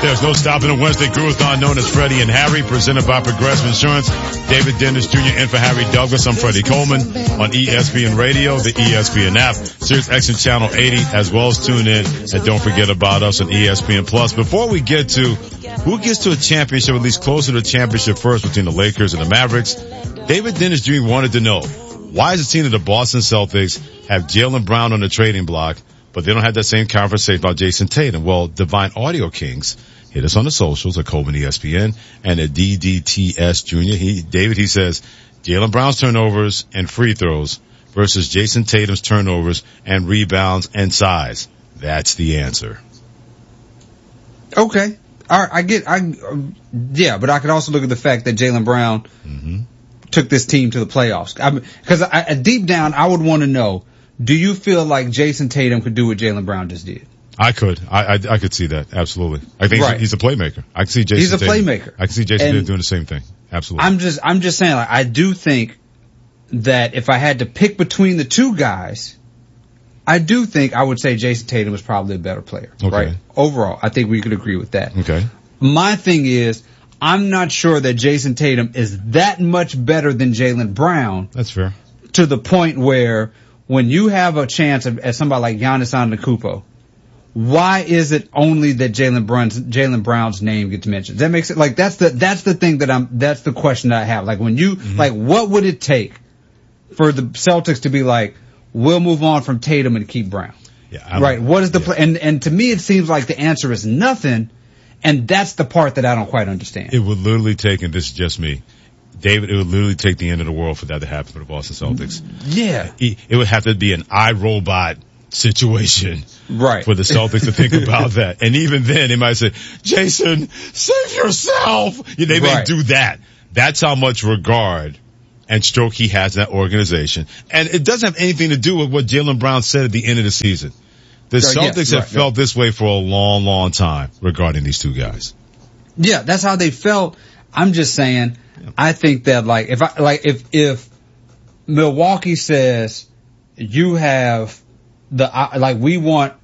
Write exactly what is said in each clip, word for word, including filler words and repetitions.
There's no stopping a Wednesday Groovathon known as Freddie and Harry, presented by Progressive Insurance. David Dennis Junior in for Harry Douglas. I'm Freddie Coleman on E S P N Radio, the E S P N app, Sirius X M Channel eighty, as well as tune in. And don't forget about us on E S P N Plus. Before we get to who gets to a championship, at least closer to a championship first between the Lakers and the Mavericks, David Dennis Junior wanted to know, why is it seen that the Boston Celtics have Jaylen Brown on the trading block, but they don't have that same conversation about Jason Tatum? Well, Divine Audio Kings hit us on the socials at Coleman E S P N and at D D T S Junior He, David, he says, Jaylen Brown's turnovers and free throws versus Jason Tatum's turnovers and rebounds and size. That's the answer. Okay. All right. I get, I, um, yeah, but I could also look at the fact that Jaylen Brown mm-hmm. took this team to the playoffs. I mean, cause I, I, deep down, I would want to know, do you feel like Jason Tatum could do what Jaylen Brown just did? I could. I, I, I could see that. Absolutely. I think right. he's a playmaker. I can see Jason He's a Tatum. playmaker. I can see Jason Tatum doing the same thing. Absolutely. I'm just, I'm just saying, like, I do think that if I had to pick between the two guys, I do think I would say Jason Tatum was probably a better player. Okay. Right? Overall, I think we could agree with that. Okay. My thing is, I'm not sure that Jason Tatum is that much better than Jaylen Brown. That's fair. To the point where when you have a chance of, as somebody like Giannis Antetokounmpo, why is it only that Jaylen Brown's, Jaylen Brown's name gets mentioned? Does that make sense? Like, that's the, that's the thing that I'm, that's the question that I have. Like, when you, mm-hmm. like, what would it take for the Celtics to be like, we'll move on from Tatum and keep Brown? Yeah. Right. What is the, yeah. pl- and, and to me, it seems like the answer is nothing. And that's the part that I don't quite understand. It would literally take, and this is just me, David, it would literally take the end of the world for that to happen for the Boston Celtics. Yeah. It would have to be an iRobot situation. Right. For the Celtics to think about that. And even then, they might say, Jason, save yourself. Yeah, they may right. do that. That's how much regard and stroke he has in that organization. And it doesn't have anything to do with what Jaylen Brown said at the end of the season. The so, Celtics yes, have right, felt right. this way for a long, long time regarding these two guys. Yeah, that's how they felt. I'm just saying, I think that like, if I, like, if, if Milwaukee says you have the, like, we want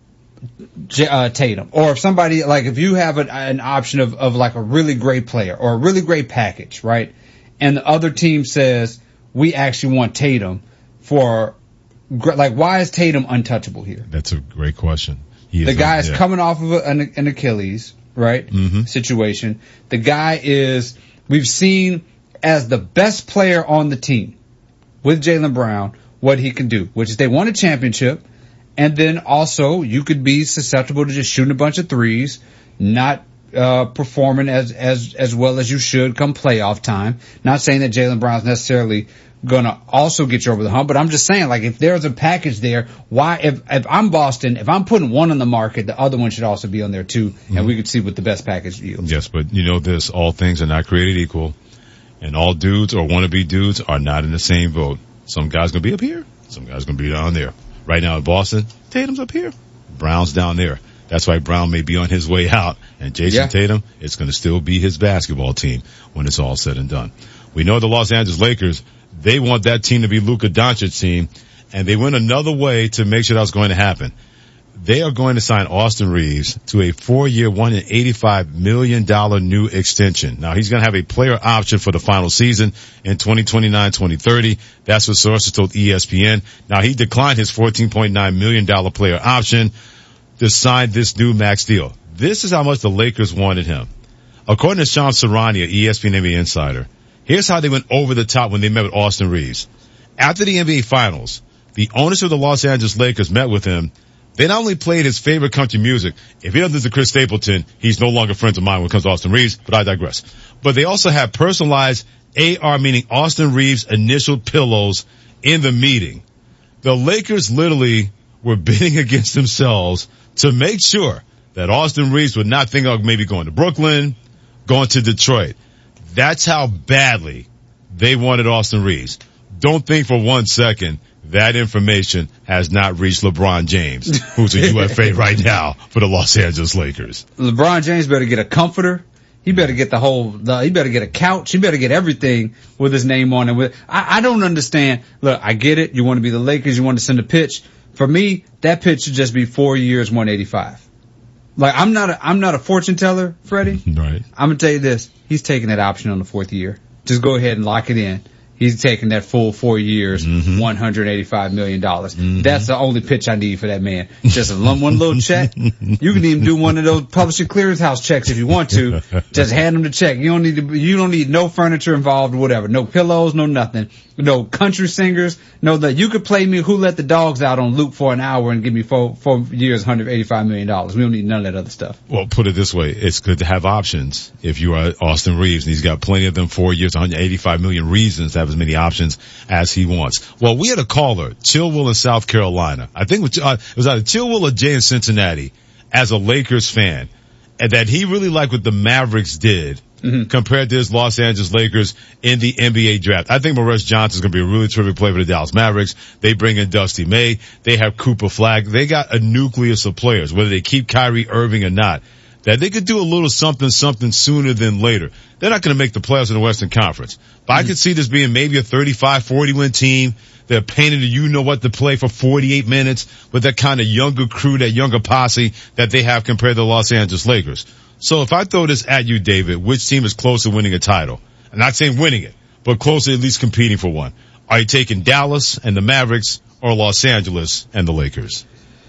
uh, Tatum, or if somebody, like, if you have an, an option of, of like a really great player or a really great package, right? And the other team says, we actually want Tatum for, like, why is Tatum untouchable here? That's a great question. He the is guy un- is yeah. coming off of an, an Achilles, right? Mm-hmm. Situation. The guy is, we've seen as the best player on the team with Jaylen Brown, what he can do, which is they won a championship. And then also you could be susceptible to just shooting a bunch of threes, not uh performing as as as well as you should come playoff time. Not saying that Jaylen Brown's necessarily gonna also get you over the hump, but I'm just saying, like, if there's a package there, why, if if I'm Boston, if I'm putting one on the market, the other one should also be on there too, mm-hmm. and we could see what the best package yields. Yes, but you know this, all things are not created equal, and all dudes or wannabe dudes are not in the same boat. Some guys gonna be up here, some guys gonna be down there. Right now in Boston, Tatum's up here, Brown's down there. That's why Brown may be on his way out, and Jason yeah. Tatum, it's going to still be his basketball team when it's all said and done. We know the Los Angeles Lakers, they want that team to be Luka Doncic's team, and they went another way to make sure that was going to happen. They are going to sign Austin Reeves to a four-year, one hundred eighty-five million dollars new extension. Now, he's going to have a player option for the final season in twenty twenty-nine twenty thirty. That's what sources told E S P N. Now, he declined his fourteen point nine million dollars player option to sign this new max deal. This is how much the Lakers wanted him. According to Sean Serrania, E S P N N B A insider, here's how they went over the top when they met with Austin Reeves. After the N B A Finals, the owners of the Los Angeles Lakers met with him. They not only played his favorite country music. If he doesn't listen to Chris Stapleton, he's no longer friends of mine when it comes to Austin Reeves, but I digress. But they also had personalized A R, meaning Austin Reeves' initial pillows in the meeting. The Lakers literally were bidding against themselves to make sure that Austin Reeves would not think of maybe going to Brooklyn, going to Detroit. That's how badly they wanted Austin Reeves. Don't think for one second that information has not reached LeBron James, who's a U F A right now for the Los Angeles Lakers. LeBron James better get a comforter. He better get the whole, the, he better get a couch. He better get everything with his name on it. With, I, I don't understand. Look, I get it. You want to be the Lakers. You want to send a pitch. For me, that pitch should just be four years, one eighty-five. Like, I'm not a, I'm not a fortune teller, Freddie. Right. I'm gonna tell you this. He's taking that option on the fourth year. Just go ahead and lock it in. He's taking that full four years, mm-hmm. one hundred eighty-five million dollars. Mm-hmm. That's the only pitch I need for that man. Just a one little check. You can even do one of those publishing clearinghouse checks if you want to. Just hand him the check. You don't need to, you don't need no furniture involved or whatever. No pillows, no nothing. No country singers. No that you could play me Who Let the Dogs Out on loop for an hour and give me four, four years, one hundred eighty-five million dollars. We don't need none of that other stuff. Well, put it this way. It's good to have options if you are Austin Reeves, and he's got plenty of them, four years, one hundred eighty-five million reasons to have as many options as he wants. Well, we had a caller, Chillwill in South Carolina. I think it was, uh, it was either Chillwill or Jay in Cincinnati as a Lakers fan, and that he really liked what the Mavericks did mm-hmm. compared to his Los Angeles Lakers in the N B A draft. I think Morris Johnson is going to be a really terrific player for the Dallas Mavericks. They bring in Dusty May. They have Cooper Flagg. They got a nucleus of players, whether they keep Kyrie Irving or not, that they could do a little something, something sooner than later. They're not going to make the playoffs in the Western Conference. But mm-hmm. I could see this being maybe a thirty-five, forty win team. They're painted to you know what to play for forty-eight minutes with that kind of younger crew, that younger posse that they have compared to the Los Angeles Lakers. So if I throw this at you, David, which team is close to winning a title? I'm not saying winning it, but close to at least competing for one. Are you taking Dallas and the Mavericks or Los Angeles and the Lakers?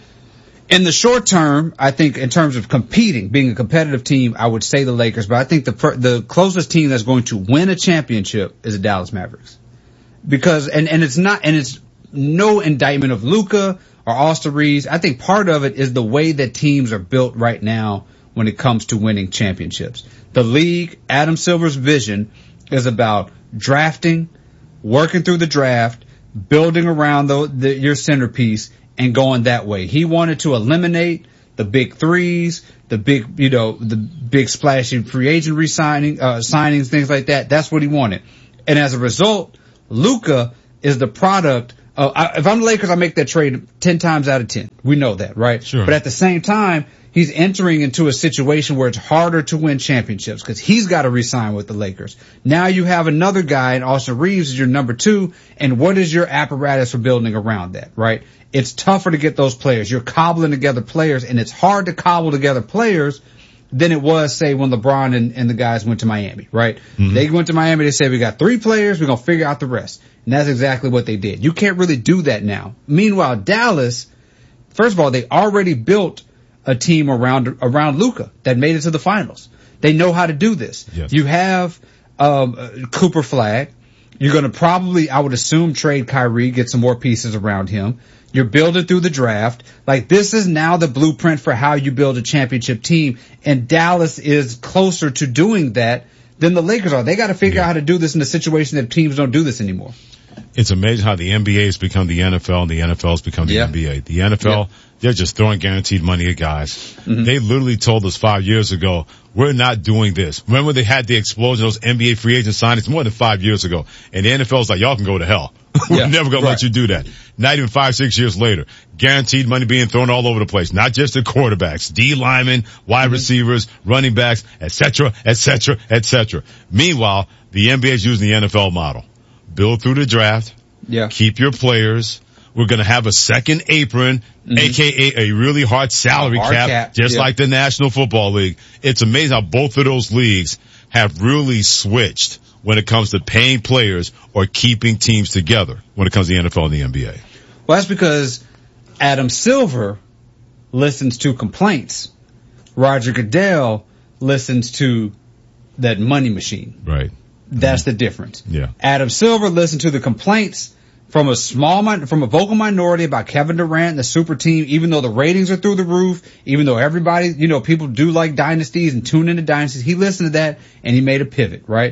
In the short term, I think in terms of competing, being a competitive team, I would say the Lakers, but I think the the closest team that's going to win a championship is the Dallas Mavericks. Because, and, and it's not, and it's no indictment of Luka or Austin Reeves. I think part of it is the way that teams are built right now when it comes to winning championships. The league, Adam Silver's vision is about drafting, working through the draft, building around the, the, your centerpiece, and going that way. He wanted to eliminate the big threes, the big, you know, the big splashy free agent re-signing, uh, signings, things like that. That's what he wanted. And as a result, Luka is the product of, I, if I'm the Lakers, I make that trade ten times out of ten. We know that, right? Sure. But at the same time, he's entering into a situation where it's harder to win championships because he's got to re-sign with the Lakers. Now you have another guy, and Austin Reeves is your number two, and what is your apparatus for building around that, right? It's tougher to get those players. You're cobbling together players, and it's hard to cobble together players than it was, say, when LeBron and, and the guys went to Miami, right? Mm-hmm. They went to Miami, they said, we got three players, we're going to figure out the rest. And that's exactly what they did. You can't really do that now. Meanwhile, Dallas, first of all, they already built a team around around Luka that made it to the finals. They know how to do this. Yes. You have um, Cooper Flagg. You're going to probably, I would assume, trade Kyrie, get some more pieces around him. You're building through the draft. Like, this is now the blueprint for how you build a championship team. And Dallas is closer to doing that than the Lakers are. They got to figure yeah. out how to do this in a situation that teams don't do this anymore. It's amazing how the N B A has become the N F L and the N F L has become the yeah. N B A. The N F L, yeah. they're just throwing guaranteed money at guys. Mm-hmm. They literally told us five years ago, we're not doing this. Remember they had the explosion of those N B A free agent signings more than five years ago. And the N F L's like, y'all can go to hell. We're yeah, never going right. to let you do that. Not even five, six years later. Guaranteed money being thrown all over the place. Not just the quarterbacks, D linemen, wide mm-hmm. receivers, running backs, et cetera, et cetera, et cetera. Meanwhile, the N B A is using the N F L model. Build through the draft. Yeah. Keep your players. We're going to have a second apron, mm-hmm. a k a a really hard salary hard cap, cap, just yeah. like the National Football League. It's amazing how both of those leagues have really switched when it comes to paying players or keeping teams together when it comes to the N F L and the N B A. Well, that's because Adam Silver listens to complaints. Roger Goodell listens to that money machine. Right. That's the difference. Yeah. Adam Silver listened to the complaints from a small, from a vocal minority about Kevin Durant and the super team, even though the ratings are through the roof, even though everybody, you know, people do like dynasties and tune into dynasties. He listened to that and he made a pivot, right?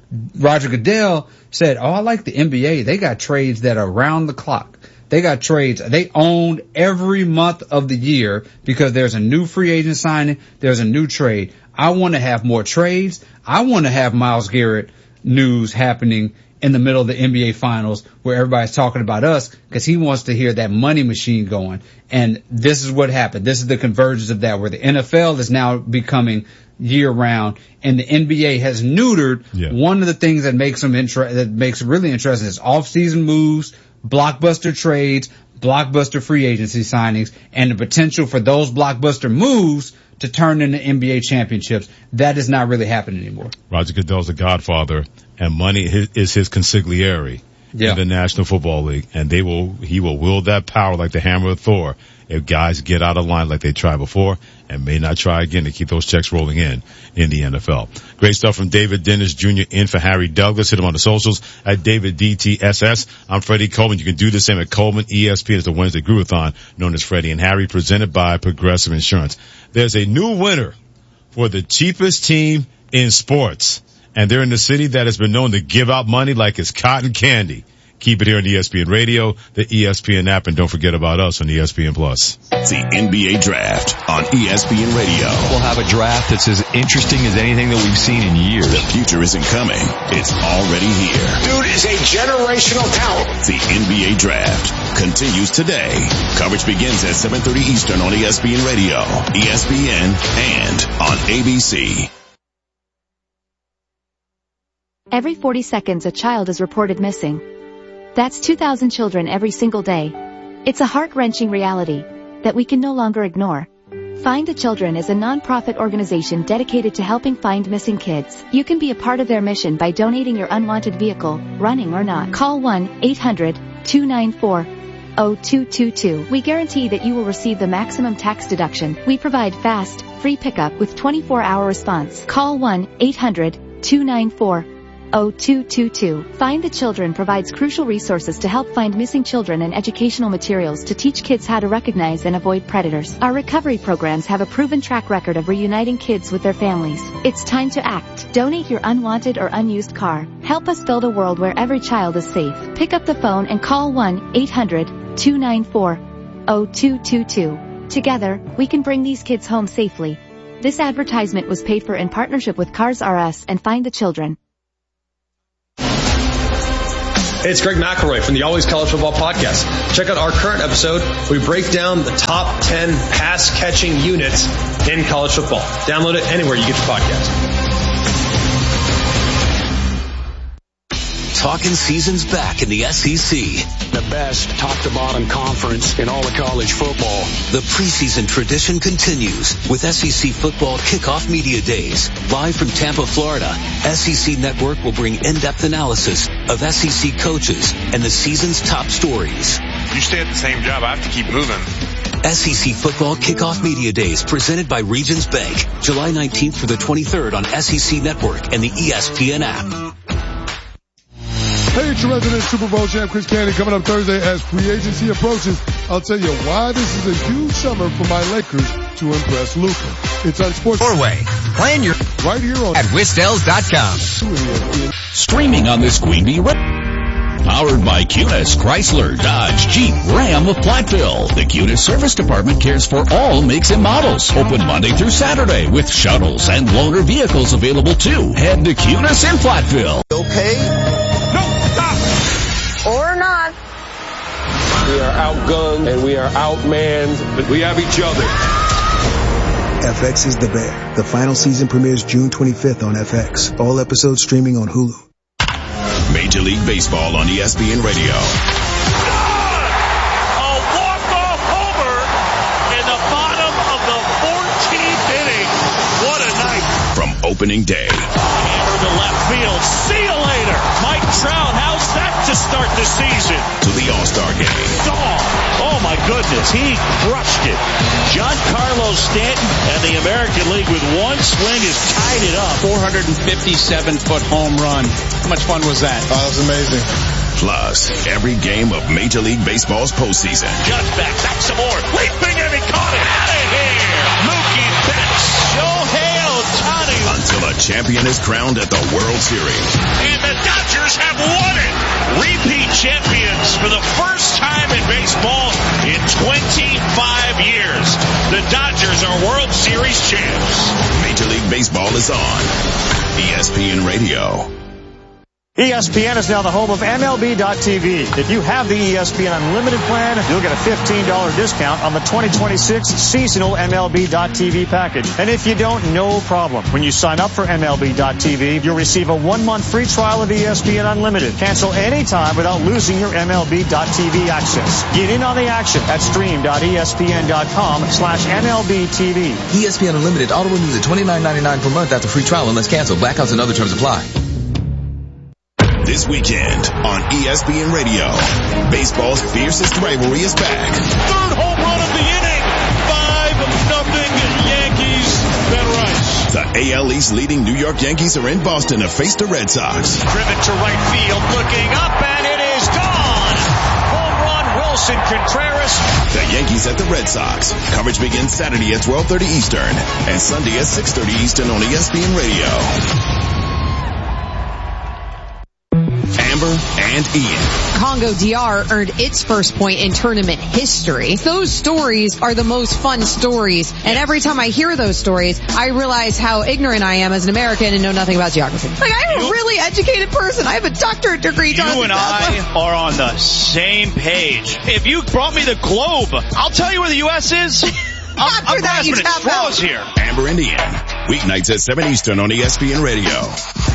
Roger Goodell said, oh, I like the N B A. They got trades that are around the clock. They got trades. They own every month of the year because there's a new free agent signing. There's a new trade. I want to have more trades. I want to have Myles Garrett news happening in the middle of the N B A finals where everybody's talking about us because he wants to hear that money machine going. And this is what happened. This is the convergence of that where the N F L is now becoming year round and the N B A has neutered yeah. one of the things that makes them inter- that makes it really interesting is off-season moves, blockbuster trades, blockbuster free agency signings, and the potential for those blockbuster moves to turn into N B A championships. That is not really happening anymore. Roger Goodell's the godfather, and money is his consigliere yeah. in the National Football League, and they will he will wield that power like the hammer of Thor if guys get out of line like they tried before and may not try again to keep those checks rolling in in the N F L. Great stuff from David Dennis Junior in for Harry Douglas. Hit him on the socials at David D T S S. I'm Freddie Coleman. You can do the same at Coleman E S P N. It's the Wednesday Groovathon known as Freddie and Harry, presented by Progressive Insurance. There's a new winner for the cheapest team in sports, and they're in the city that has been known to give out money like it's cotton candy. Keep it here on E S P N Radio, the E S P N app, and don't forget about us on E S P N Plus. The N B A Draft on E S P N Radio. We'll have a draft that's as interesting as anything that we've seen in years. The future isn't coming. It's already here. Dude is a generational talent. The N B A Draft continues today. Coverage begins at seven thirty Eastern on E S P N Radio, E S P N, and on A B C. Every forty seconds a child is reported missing. That's two thousand children every single day. It's a heart-wrenching reality that we can no longer ignore. Find the Children is a non-profit organization dedicated to helping find missing kids. You can be a part of their mission by donating your unwanted vehicle, running or not. Call one eight hundred two nine four zero two two two. We guarantee that you will receive the maximum tax deduction. We provide fast, free pickup with twenty-four hour response. Call one eight hundred two nine four zero two two two. Find the Children provides crucial resources to help find missing children and educational materials to teach kids how to recognize and avoid predators. Our recovery programs have a proven track record of reuniting kids with their families. It's time to act. Donate your unwanted or unused car. Help us build a world where every child is safe. Pick up the phone and call one eight hundred two nine four zero two two two. Together, we can bring these kids home safely. This advertisement was paid for in partnership with Cars R Us and Find the Children. Hey, it's Greg McElroy from the Always College Football Podcast. Check out our current episode where we break down the top ten pass-catching units in college football. Download it anywhere you get your podcast. Talking season's back in the S E C. The best top-to-bottom conference in all of college football. The preseason tradition continues with S E C Football Kickoff Media Days. Live from Tampa, Florida, S E C Network will bring in-depth analysis of S E C coaches and the season's top stories. You stay at the same job, I have to keep moving. S E C Football Kickoff Media Days presented by Regions Bank. July nineteenth through the twenty-third on S E C Network and the E S P N app. Hey, it's your resident Super Bowl champ, Chris Candy, coming up Thursday as free agency approaches. I'll tell you why this is a huge summer for my Lakers to impress Luka. It's on Sports Four-Way. Plan your right here on at Whistels dot com. Streaming on this Queen Bee. Powered by Cunis, Chrysler, Dodge, Jeep, Ram of Platteville. The Cunis Service Department cares for all makes and models. Open Monday through Saturday with shuttles and loaner vehicles available too. Head to Cunis in Platteville. Okay? Or not. We are outgunned and we are outmanned, but we have each other. F X is the Bear. The final season premieres June twenty-fifth on F X. All episodes streaming on Hulu. Major League Baseball on E S P N Radio. A walk-off homer in the bottom of the fourteenth inning. What a night. From opening day. Hammer to left field. See you later. Mike Trout, how's that to start the season? To the All-Star game. Oh, oh my goodness, he crushed it. Giancarlo Stanton and the American League with one swing has tied it up. four hundred fifty-seven foot home run. How much fun was that? Oh, that was amazing. Plus, every game of Major League Baseball's postseason. Just back, back some more. Leaping and he caught it. Out of here. Mookie Betts. Shohei Ohtani. Until a champion is crowned at the World Series. And the Dodgers have won it. Repeat champions for the first time in baseball in twenty-five years. The Dodgers are World Series champs. Major League Baseball is on E S P N Radio. E S P N is now the home of M L B dot T V. If you have the E S P N Unlimited plan, you'll get a fifteen dollars discount on the twenty twenty-six seasonal M L B dot T V package. And if you don't, no problem. When you sign up for M L B dot T V, you'll receive a one-month free trial of E S P N Unlimited. Cancel anytime without losing your M L B dot T V access. Get in on the action at stream dot E S P N dot com slash M L B T V. E S P N Unlimited auto renews at twenty-nine ninety-nine per month after free trial unless canceled. Blackouts and other terms apply. This weekend on E S P N Radio, baseball's fiercest rivalry is back. Third home run of the inning. five nothing Yankees. Ben Rice. The A L East leading New York Yankees are in Boston to face the Red Sox. Driven to right field, looking up, and it is gone. Home run, Wilson Contreras. The Yankees at the Red Sox. Coverage begins Saturday at twelve thirty Eastern and Sunday at six thirty Eastern on E S P N Radio. Amber and Ian. Congo D R earned its first point in tournament history. Those stories are the most fun stories, and every time I hear those stories, I realize how ignorant I am as an American and know nothing about geography. Like, I'm a really educated person. I have a doctorate degree. You and I are on the same page. If you brought me the globe, I'll tell you where the U S is. I'm, After I'm that, you grasping at tap straws out. here. Amber and Ian. Weeknights at seven Eastern on E S P N Radio.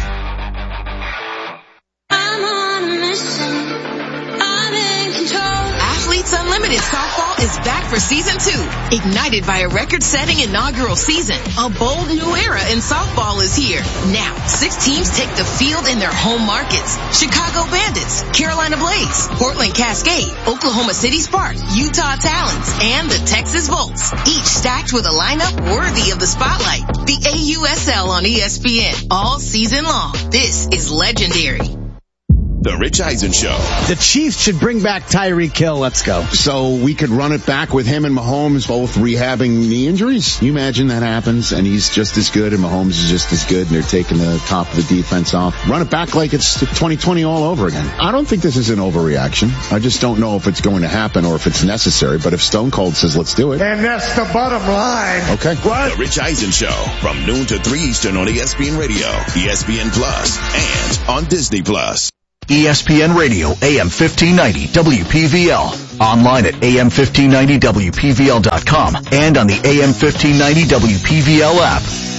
Athletes Unlimited Softball is back for season two. Ignited by a record-setting inaugural season, a bold new era in softball is here. Now, six teams take the field in their home markets. Chicago Bandits, Carolina Blaze, Portland Cascade, Oklahoma City Spark, Utah Talons, and the Texas Volts. Each stacked with a lineup worthy of the spotlight. The A U S L on E S P N all season long. This is legendary. The Rich Eisen Show. The Chiefs should bring back Tyreek Hill. Let's go. So we could run it back with him and Mahomes both rehabbing knee injuries. You imagine that happens and he's just as good and Mahomes is just as good and they're taking the top of the defense off. Run it back like it's twenty twenty all over again. I don't think this is an overreaction. I just don't know if it's going to happen or if it's necessary. But if Stone Cold says let's do it. And that's the bottom line. Okay. What? The Rich Eisen Show from noon to three Eastern on E S P N Radio, E S P N Plus, and on Disney Plus. E S P N Radio, A M fifteen ninety, W P V L. Online at A M fifteen ninety W P V L dot com and on the A M fifteen ninety W P V L app.